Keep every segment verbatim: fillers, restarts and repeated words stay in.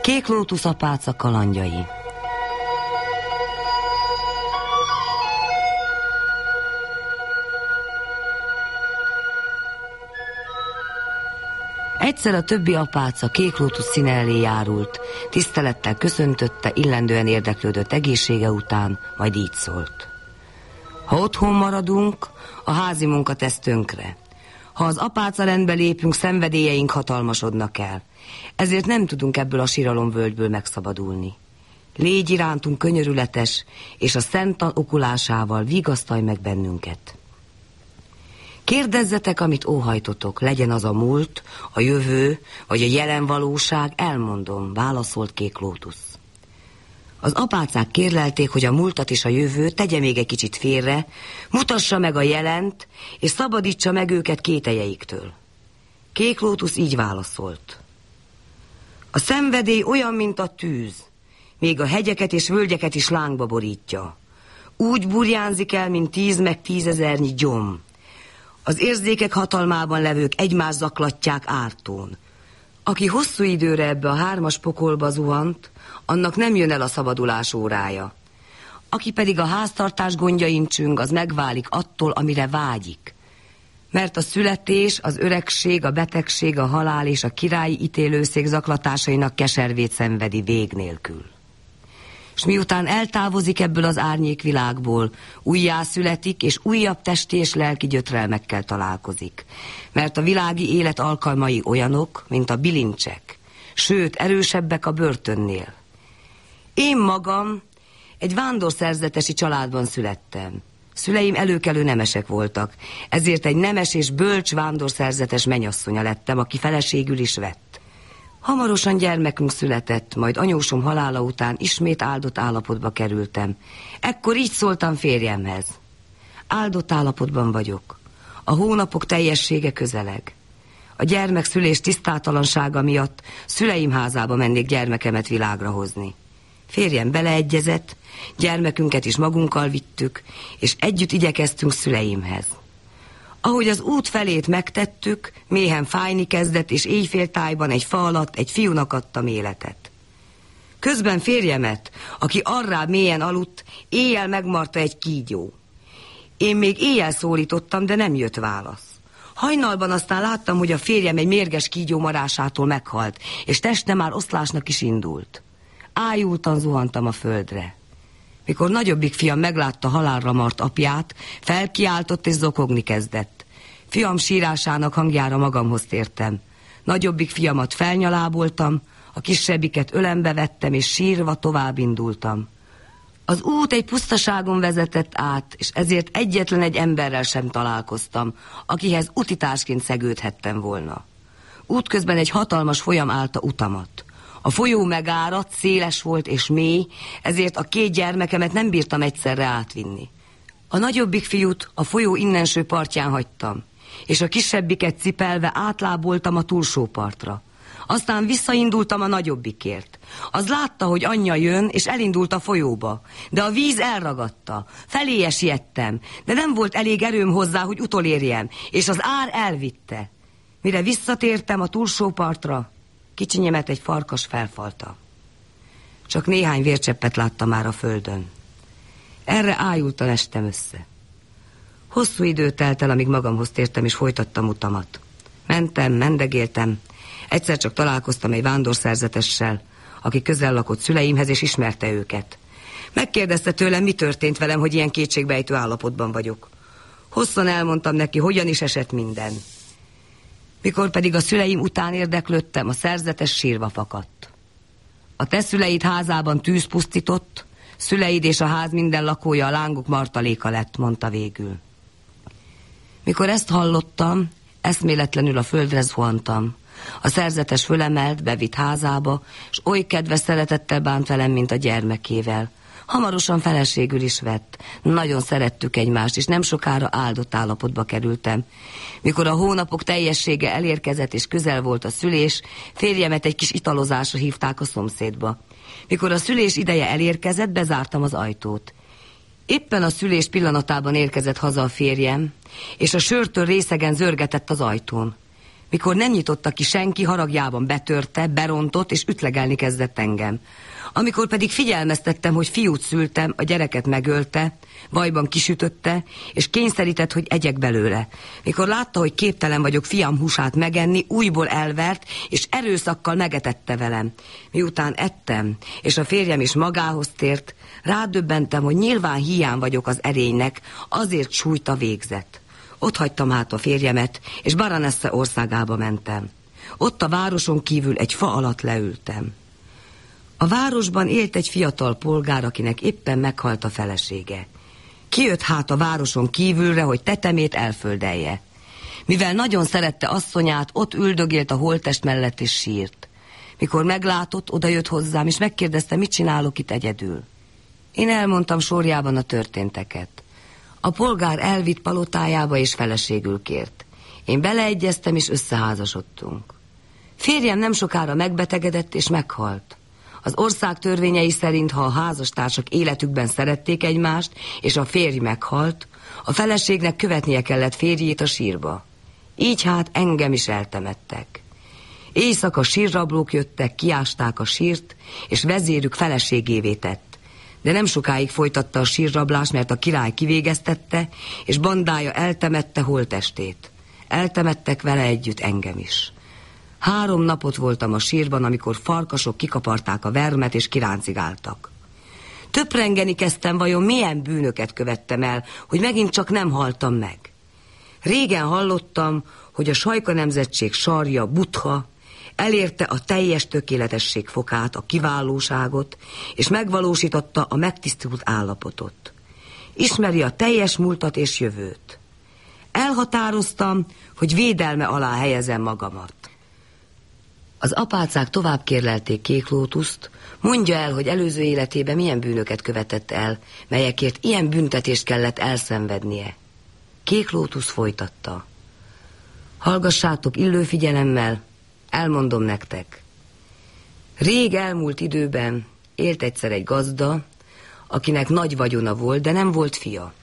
Kék Lótusz apáca kalandjai. Egyszer a többi apáca Kék Lótusz színe elé járult, tisztelettel köszöntötte, illendően érdeklődött egészsége után, majd így szólt. Ha otthon maradunk, a házi munka tesz tönkre. Ha az apáca rendbe lépünk, szenvedélyeink hatalmasodnak el. Ezért nem tudunk ebből a síralomvölgyből megszabadulni. Légy irántunk könyörületes, és a szent okulásával vigasztalj meg bennünket. Kérdezzetek, amit óhajtotok, legyen az a múlt, a jövő, vagy a jelen valóság, elmondom, válaszolt Kék Lótusz. Az apácák kérlelték, hogy a múltat és a jövőt tegye még egy kicsit félre, mutassa meg a jelent, és szabadítsa meg őket kételjeiktől. Kék Lótusz így válaszolt. A szenvedély olyan, mint a tűz, még a hegyeket és völgyeket is lángba borítja. Úgy burjánzik el, mint tíz meg tízezernyi gyom. Az érzékek hatalmában levők egymást zaklatják ártón. Aki hosszú időre ebbe a hármas pokolba zuhant, annak nem jön el a szabadulás órája. Aki pedig a háztartás gondjain csüng, az megválik attól, amire vágyik. Mert a születés, az öregség, a betegség, a halál és a királyi ítélőszék zaklatásainak keservét szenvedi vég nélkül. És miután eltávozik ebből az árnyékvilágból, újjászületik, és újabb testi és lelki gyötrelmekkel találkozik. Mert a világi élet alkalmai olyanok, mint a bilincsek, sőt, erősebbek a börtönnél. Én magam egy vándorszerzetesi családban születtem. Szüleim előkelő nemesek voltak, ezért egy nemes és bölcs vándorszerzetes menyasszonya lettem, aki feleségül is vett. Hamarosan gyermekünk született, majd anyósom halála után ismét áldott állapotba kerültem. Ekkor így szóltam férjemhez. Áldott állapotban vagyok. A hónapok teljessége közeleg. A gyermekszülés tisztátalansága miatt szüleim házába mennék gyermekemet világra hozni. Férjem beleegyezett, gyermekünket is magunkkal vittük, és együtt igyekeztünk szüleimhez. Ahogy az út felét megtettük, méhen fájni kezdett, és éjféltájban egy fa alatt egy fiúnak adtam életet. Közben férjemet, aki arrább mélyen aludt, éjjel megmarta egy kígyó. Én még éjjel szólítottam, de nem jött válasz. Hajnalban aztán láttam, hogy a férjem egy mérges kígyó marásától meghalt, és teste már oszlásnak is indult. Ájultan zuhantam a földre. Mikor nagyobbik fiam meglátta halálra mart apját, felkiáltott és zokogni kezdett. Fiam sírásának hangjára magamhoz tértem. Nagyobbik fiamat felnyaláboltam, a kisebbiket ölembe vettem, és sírva tovább indultam. Az út egy pusztaságon vezetett át, és ezért egyetlen egy emberrel sem találkoztam, akihez utitársként szegődhettem volna. Útközben egy hatalmas folyam állta utamat. A folyó megáradt, széles volt és mély, ezért a két gyermekemet nem bírtam egyszerre átvinni. A nagyobbik fiút a folyó innenső partján hagytam, és a kisebbiket cipelve átláboltam a túlsó partra. Aztán visszaindultam a nagyobbikért. Az látta, hogy anyja jön, és elindult a folyóba, de a víz elragadta. Feléje siettem, de nem volt elég erőm hozzá, hogy utolérjem, és az ár elvitte. Mire visszatértem a túlsó partra, kicsinyemet egy farkas felfalta. Csak néhány vércseppet láttam már a földön. Erre ájultan estem össze. Hosszú idő telt el, amíg magamhoz tértem, és folytattam utamat. Mentem, mendegéltem. Egyszer csak találkoztam egy vándorszerzetessel, aki közel lakott szüleimhez, és ismerte őket. Megkérdezte tőlem, mi történt velem, hogy ilyen kétségbejtő állapotban vagyok. Hosszan elmondtam neki, hogyan is esett minden. Mikor pedig a szüleim után érdeklődtem, a szerzetes sírva fakadt. A te szüleid házában tűz pusztított, szüleid és a ház minden lakója a lángok martaléka lett, mondta végül. Mikor ezt hallottam, eszméletlenül a földre zuhantam. A szerzetes fölemelt, bevitt házába, és oly kedves szeretettel bánt velem, mint a gyermekével. Hamarosan feleségül is vett. Nagyon szerettük egymást, és nem sokára áldott állapotba kerültem. Mikor a hónapok teljessége elérkezett, és közel volt a szülés, férjemet egy kis italozásra hívták a szomszédba. Mikor a szülés ideje elérkezett, bezártam az ajtót. Éppen a szülés pillanatában érkezett haza a férjem, és a sörtől részegen zörgetett az ajtón. Mikor nem nyitotta ki senki, haragjában betörte, berontott és ütlegelni kezdett engem. Amikor pedig figyelmeztettem, hogy fiút szültem, a gyereket megölte, vajban kisütötte, és kényszerített, hogy egyek belőle. Mikor látta, hogy képtelen vagyok fiam húsát megenni, újból elvert, és erőszakkal megetette velem. Miután ettem, és a férjem is magához tért, rádöbbentem, hogy nyilván hiány vagyok az erénynek, azért sújt a végzet. Ott hagytam hát a férjemet, és Baranassa országába mentem. Ott a városon kívül egy fa alatt leültem. A városban élt egy fiatal polgár, akinek éppen meghalt a felesége. Kijött hát a városon kívülre, hogy tetemét elföldelje. Mivel nagyon szerette asszonyát, ott üldögélt a holttest mellett és sírt. Mikor meglátott, odajött hozzám, és megkérdezte, mit csinálok itt egyedül. Én elmondtam sorjában a történteket. A polgár elvitt palotájába és feleségül kért. Én beleegyeztem, és összeházasodtunk. Férjem nem sokára megbetegedett és meghalt. Az ország törvényei szerint, ha a házastársak életükben szerették egymást, és a férj meghalt, a feleségnek követnie kellett férjét a sírba. Így hát engem is eltemettek. Éjszaka sírrablók jöttek, kiásták a sírt, és vezérük feleségévé tett. De nem sokáig folytatta a sírrablás, mert a király kivégeztette, és bandája eltemette holttestét. Eltemettek vele együtt engem is. Három napot voltam a sírban, amikor farkasok kikaparták a vermet és kiráncigáltak. Töprengeni kezdtem, vajon milyen bűnöket követtem el, hogy megint csak nem haltam meg. Régen hallottam, hogy a sajka nemzetség sarja, Buddha, elérte a teljes tökéletesség fokát, a kiválóságot, és megvalósította a megtisztult állapotot. Ismeri a teljes múltat és jövőt. Elhatároztam, hogy védelme alá helyezem magamat. Az apácák tovább kérlelték Kék Lótuszt, mondja el, hogy előző életében milyen bűnöket követett el, melyekért ilyen büntetést kellett elszenvednie. Kék Lótusz folytatta. Hallgassátok illő figyelemmel, elmondom nektek. Rég elmúlt időben élt egyszer egy gazda, akinek nagy vagyona volt, de nem volt fia.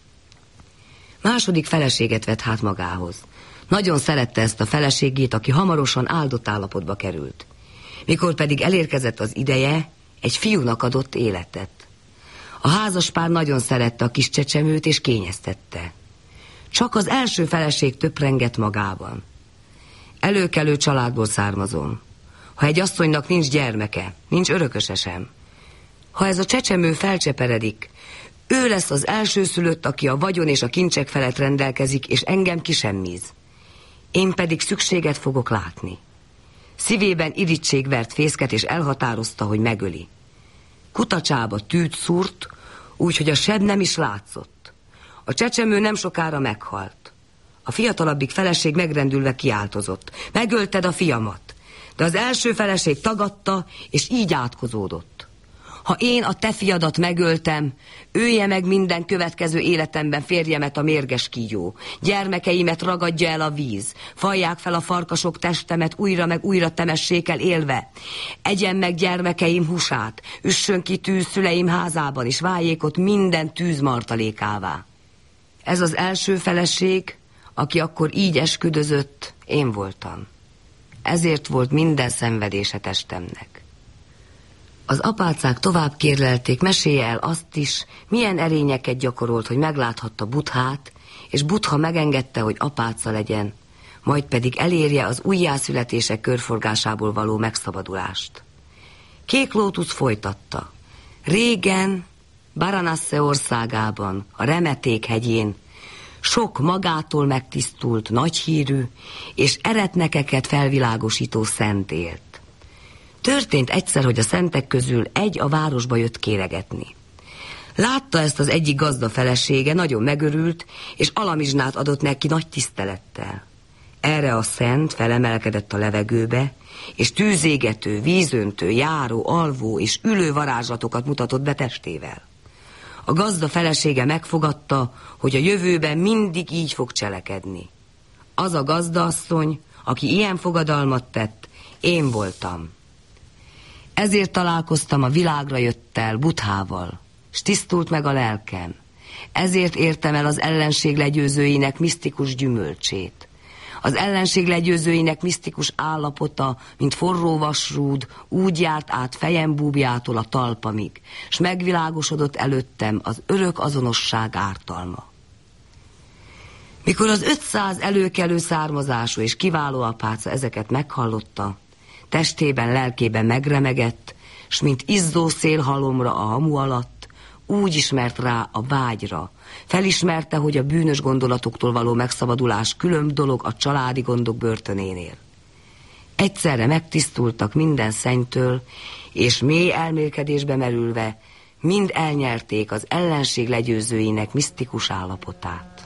Második feleséget vett hát magához. Nagyon szerette ezt a feleségét, aki hamarosan áldott állapotba került. Mikor pedig elérkezett az ideje, egy fiúnak adott életet. A házaspár nagyon szerette a kis csecsemőt és kényeztette. Csak az első feleség töprengett magában. Előkelő családból származom. Ha egy asszonynak nincs gyermeke, nincs örököse sem. Ha ez a csecsemő felcseperedik, ő lesz az elsőszülött, aki a vagyon és a kincsek felett rendelkezik, és engem kisemmíz. Én pedig szükséget fogok látni. Szívében irigység vert fészket, és elhatározta, hogy megöli. Kutacsába tűt szúrt, úgyhogy a seb nem is látszott. A csecsemő nem sokára meghalt. A fiatalabbik feleség megrendülve kiáltozott. Megölted a fiamat. De az első feleség tagadta, és így átkozódott. Ha én a te fiadat megöltem, ölje meg minden következő életemben férjemet a mérges kígyó. Gyermekeimet ragadja el a víz. Fajják fel a farkasok testemet, újra meg újra temessék el élve. Egyen meg gyermekeim húsát, üssön ki tűz szüleim házában, és váljék ott minden tűz martalékává. Ez az első feleség, aki akkor így esküdözött, én voltam. Ezért volt minden szenvedése testemnek. Az apácák tovább kérlelték, mesélje el azt is, milyen erényeket gyakorolt, hogy megláthatta Buddhát, és Buddha megengedte, hogy apáca legyen, majd pedig elérje az újjászületések körforgásából való megszabadulást. Kék Lótusz folytatta. Régen, Baranassa országában, a Remeték hegyén, sok magától megtisztult, nagyhírű és eretnekeket felvilágosító szent élt. Történt egyszer, hogy a szentek közül egy a városba jött kéregetni. Látta ezt az egyik gazda felesége, nagyon megörült, és alamizsnát adott neki nagy tisztelettel. Erre a szent felemelkedett a levegőbe, és tűzégető, vízöntő, járó, alvó és ülő varázslatokat mutatott be testével. A gazda felesége megfogadta, hogy a jövőben mindig így fog cselekedni. Az a gazdaasszony, aki ilyen fogadalmat tett, én voltam. Ezért találkoztam a világra jöttel, Buddhával, s tisztult meg a lelkem. Ezért értem el az ellenség legyőzőinek misztikus gyümölcsét. Az ellenség legyőzőinek misztikus állapota, mint forró vasrúd, úgy járt át fejem búbjától a talpamig, s megvilágosodott előttem az örök azonosság ártalma. Mikor az ötszáz előkelő származású és kiváló apáca ezeket meghallotta, testében, lelkében megremegett, s mint izzó szélhalomra a hamu alatt, úgy ismert rá a vágyra, felismerte, hogy a bűnös gondolatoktól való megszabadulás különb dolog a családi gondok börtönénél. Egyszerre megtisztultak minden szennytől, és mély elmélkedésbe merülve mind elnyerték az ellenség legyőzőinek misztikus állapotát.